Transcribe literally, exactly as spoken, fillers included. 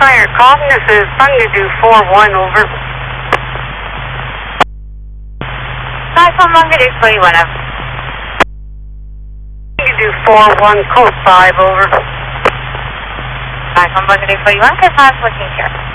Fire call. This is Fungadoo four one, over. Five from Fungadoo three one, over. Fungadoo four one, code five, over. Five from Fungadoo three one, code five, looking here.